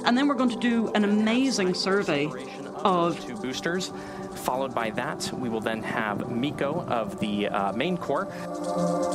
And then we're going to do an amazing survey of 2 boosters. Followed by that, we will then have MECO of the main core.